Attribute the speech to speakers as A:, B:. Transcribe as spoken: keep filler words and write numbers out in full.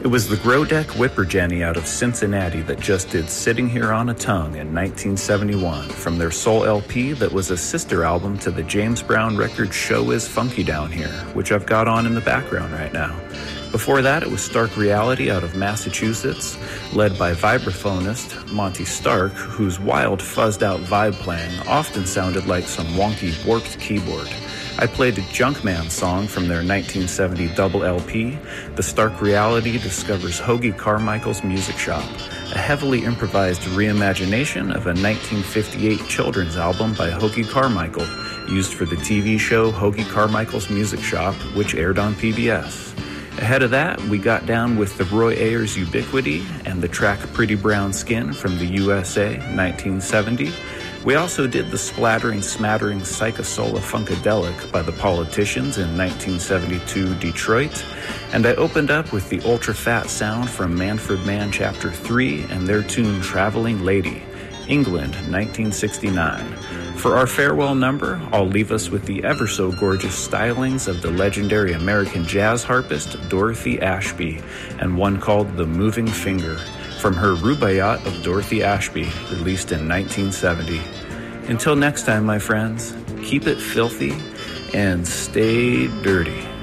A: It was the Grodeck Whipperjenny out of Cincinnati that just did Sitting Here on a Tongue in nineteen seventy-one from their Soul L P that was a sister album to the James Brown record Show Is Funky Down Here, which I've got on in the background right now. Before that, it was Stark Reality out of Massachusetts, led by vibraphonist Monty Stark, whose wild, fuzzed-out vibe playing often sounded like some wonky, warped keyboard. I played a Junkman song from their nineteen seventy double L P, The Stark Reality Discovers Hoagy Carmichael's Music Shop, a heavily improvised reimagination of a nineteen fifty-eight children's album by Hoagy Carmichael, used for the T V show Hoagy Carmichael's Music Shop, which aired on P B S. Ahead of that, we got down with the Roy Ayers Ubiquity and the track Pretty Brown Skin from the U S A, nineteen seventy. We also did the splattering, smattering Psychosola Funkadelic by the Politicians in nineteen seventy-two Detroit. And I opened up with the Ultra Fat Sound from Manfred Mann Chapter three and their tune Traveling Lady, England, nineteen sixty-nine. For our farewell number, I'll leave us with the ever-so-gorgeous stylings of the legendary American jazz harpist Dorothy Ashby, and one called The Moving Finger, from her Rubaiyat of Dorothy Ashby, released in nineteen seventy. Until next time, my friends, keep it filthy and stay dirty.